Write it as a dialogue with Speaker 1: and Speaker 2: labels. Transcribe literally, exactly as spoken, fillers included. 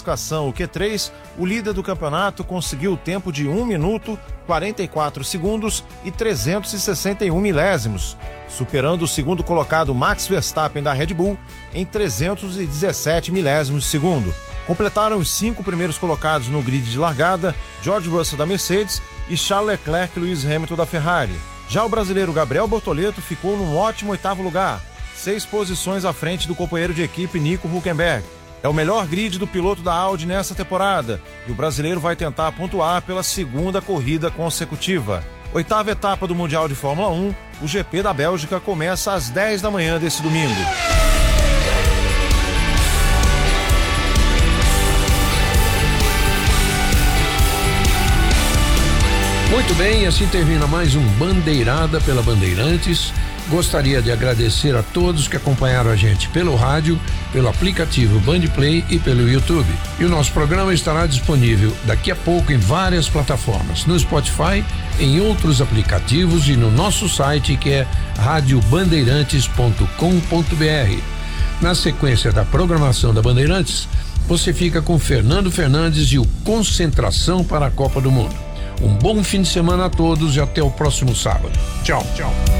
Speaker 1: classificação, o Q três, o líder do campeonato conseguiu o tempo de um minuto, quarenta e quatro segundos e trezentos e sessenta e um milésimos, superando o segundo colocado Max Verstappen da Red Bull em trezentos e dezessete milésimos de segundo. Completaram os cinco primeiros colocados no grid de largada George Russell da Mercedes e Charles Leclerc e Lewis Hamilton da Ferrari. Já o brasileiro Gabriel Bortoleto ficou num ótimo oitavo lugar, seis posições à frente do companheiro de equipe Nico Hülkenberg. É o melhor grid do piloto da Audi nessa temporada e o brasileiro vai tentar pontuar pela segunda corrida consecutiva. Oitava etapa do Mundial de Fórmula um, o G P da Bélgica começa às dez da manhã desse domingo.
Speaker 2: Muito bem, assim termina mais um Bandeirada pela Bandeirantes. Gostaria de agradecer a todos que acompanharam a gente pelo rádio, pelo aplicativo Bandplay e pelo YouTube. E o nosso programa estará disponível daqui a pouco em várias plataformas, no Spotify, em outros aplicativos e no nosso site, que é rádio bandeirantes ponto com ponto br. Na sequência da programação da Bandeirantes, você fica com Fernando Fernandes e o Concentração para a Copa do Mundo. Um bom fim de semana a todos e até o próximo sábado. Tchau, tchau.